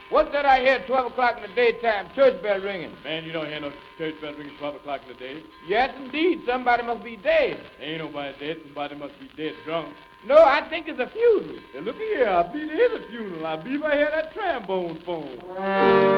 What's that I hear at 12 o'clock in the daytime? Church bell ringing. Man, you don't hear no church bell ringing 12 o'clock in the day. Yes, indeed. Somebody must be dead. Ain't nobody dead. Somebody must be dead drunk. No, I think it's a funeral. Hey, look here. I believe it is a funeral. I believe I hear that trombone phone.